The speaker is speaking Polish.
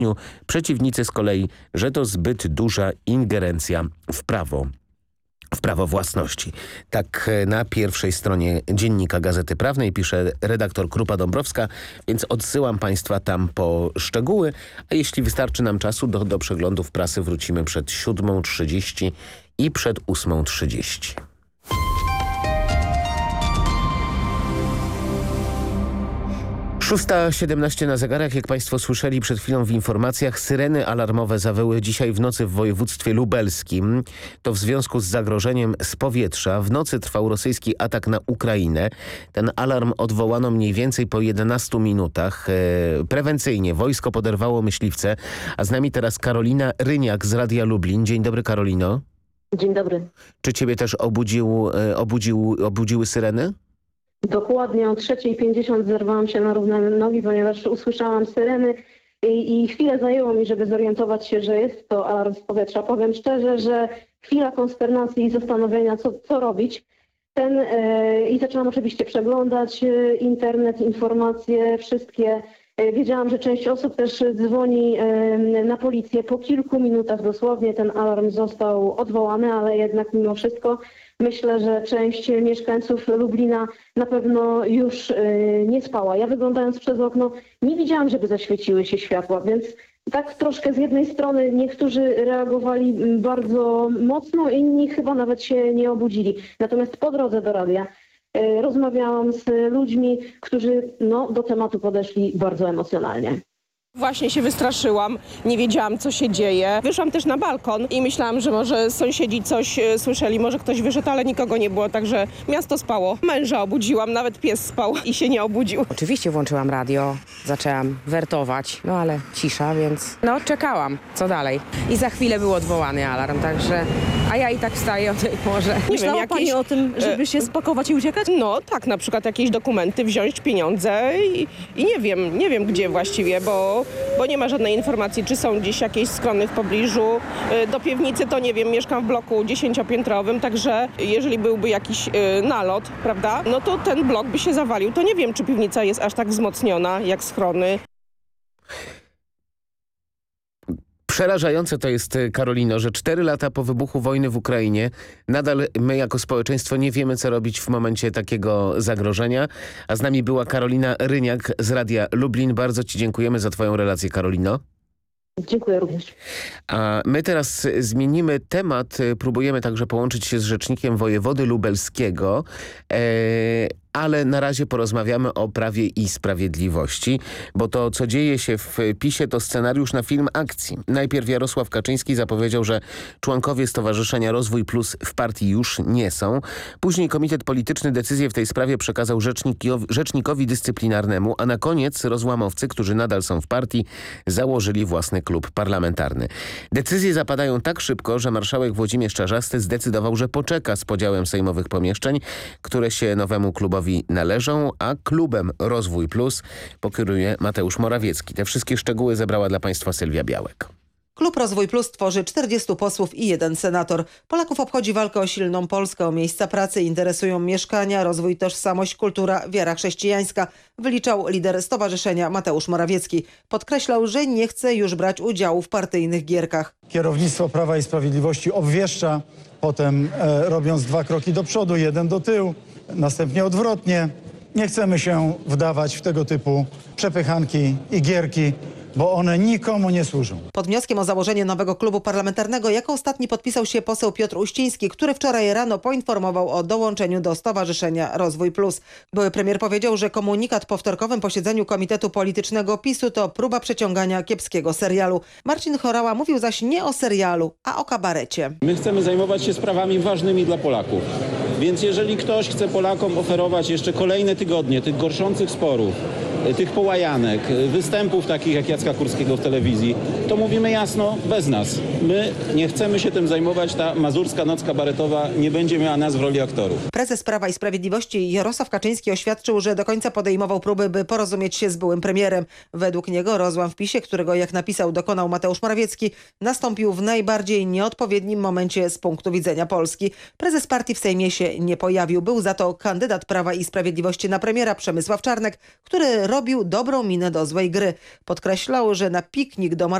kwietniu. Przeciwnicy z kolei, że to zbyt duża ingerencja w prawo własności. Tak na pierwszej stronie Dziennika Gazety Prawnej pisze redaktor Krupa-Dąbrowska, więc odsyłam Państwa tam po szczegóły, a jeśli wystarczy nam czasu, do przeglądów prasy wrócimy przed 7:30 i przed 8:30. 6:17 na zegarach. Jak Państwo słyszeli przed chwilą w informacjach, syreny alarmowe zawyły dzisiaj w nocy w województwie lubelskim. To w związku z zagrożeniem z powietrza. W nocy trwał rosyjski atak na Ukrainę. Ten alarm odwołano mniej więcej po 11 minutach. Prewencyjnie wojsko poderwało myśliwce. A z nami teraz Karolina Ryniak z Radia Lublin. Dzień dobry, Karolino. Dzień dobry. Czy ciebie też obudziły syreny? Dokładnie o 3:50 zerwałam się na równe nogi, ponieważ usłyszałam syreny i chwilę zajęło mi, żeby zorientować się, że jest to alarm z powietrza. Powiem szczerze, że chwila konsternacji i zastanowienia, co robić. I zaczęłam oczywiście przeglądać internet, informacje, wszystkie. Wiedziałam, że część osób też dzwoni na policję. Po kilku minutach dosłownie ten alarm został odwołany, ale jednak mimo wszystko myślę, że część mieszkańców Lublina na pewno już nie spała. Ja wyglądając przez okno nie widziałam, żeby zaświeciły się światła, więc tak troszkę z jednej strony niektórzy reagowali bardzo mocno, inni chyba nawet się nie obudzili. Natomiast po drodze do radia rozmawiałam z ludźmi, którzy do tematu podeszli bardzo emocjonalnie. Właśnie się wystraszyłam, nie wiedziałam, co się dzieje. Wyszłam też na balkon i myślałam, że może sąsiedzi coś słyszeli, może ktoś wyszedł, ale nikogo nie było, także miasto spało. Męża obudziłam, nawet pies spał i się nie obudził. Oczywiście włączyłam radio, zaczęłam wertować, ale cisza, więc czekałam, co dalej. I za chwilę był odwołany alarm, także... A ja i tak wstaję o tej porze. Myślała Pani o tym, żeby się spakować i uciekać? No tak, na przykład jakieś dokumenty, wziąć pieniądze i nie wiem gdzie właściwie, bo nie ma żadnej informacji, czy są gdzieś jakieś skrony w pobliżu. Do piwnicy to nie wiem, mieszkam w bloku 10-piętrowym, także jeżeli byłby jakiś nalot, prawda, no to ten blok by się zawalił. To nie wiem, czy piwnica jest aż tak wzmocniona jak schrony. Przerażające to jest, Karolino, że 4 lata po wybuchu wojny w Ukrainie nadal my jako społeczeństwo nie wiemy, co robić w momencie takiego zagrożenia. A z nami była Karolina Ryniak z Radia Lublin. Bardzo Ci dziękujemy za Twoją relację, Karolino. Dziękuję również. A my teraz zmienimy temat. Próbujemy także połączyć się z rzecznikiem wojewody lubelskiego. Ale na razie porozmawiamy o Prawie i Sprawiedliwości, bo to, co dzieje się w PiS-ie, to scenariusz na film akcji. Najpierw Jarosław Kaczyński zapowiedział, że członkowie Stowarzyszenia Rozwój Plus w partii już nie są. Później Komitet Polityczny decyzję w tej sprawie przekazał rzecznikowi dyscyplinarnemu, a na koniec rozłamowcy, którzy nadal są w partii, założyli własny klub parlamentarny. Decyzje zapadają tak szybko, że marszałek Włodzimierz Czarzasty zdecydował, że poczeka z podziałem sejmowych pomieszczeń, które się nowemu klubowi należą, a klubem Rozwój Plus pokieruje Mateusz Morawiecki. Te wszystkie szczegóły zebrała dla Państwa Sylwia Białek. Klub Rozwój Plus tworzy 40 posłów i 1 senator. Polaków obchodzi walkę o silną Polskę, o miejsca pracy, interesują mieszkania, rozwój, tożsamość, kultura, wiara chrześcijańska, wyliczał lider stowarzyszenia Mateusz Morawiecki. Podkreślał, że nie chce już brać udziału w partyjnych gierkach. Kierownictwo Prawa i Sprawiedliwości obwieszcza, potem robiąc 2 kroki do przodu, 1 do tyłu, następnie odwrotnie. Nie chcemy się wdawać w tego typu przepychanki i gierki, bo one nikomu nie służą. Pod wnioskiem o założenie nowego klubu parlamentarnego jako ostatni podpisał się poseł Piotr Uściński, który wczoraj rano poinformował o dołączeniu do Stowarzyszenia Rozwój Plus. Były premier powiedział, że komunikat po wtorkowym posiedzeniu Komitetu Politycznego PiS-u to próba przeciągania kiepskiego serialu. Marcin Horała mówił zaś nie o serialu, a o kabarecie. My chcemy zajmować się sprawami ważnymi dla Polaków. Więc jeżeli ktoś chce Polakom oferować jeszcze kolejne tygodnie tych gorszących sporów, tych połajanek, występów takich jak Jacka Kurskiego w telewizji, to mówimy jasno, bez nas. My nie chcemy się tym zajmować, ta mazurska noc kabaretowa nie będzie miała nas w roli aktorów. Prezes Prawa i Sprawiedliwości Jarosław Kaczyński oświadczył, że do końca podejmował próby, by porozumieć się z byłym premierem. Według niego rozłam w PiS-ie, którego jak napisał dokonał Mateusz Morawiecki, nastąpił w najbardziej nieodpowiednim momencie z punktu widzenia Polski. Prezes partii w Sejmie się nie pojawił. Był za to kandydat Prawa i Sprawiedliwości na premiera Przemysław Czarnek, który robił dobrą minę do złej gry. Podkreślał, że na piknik do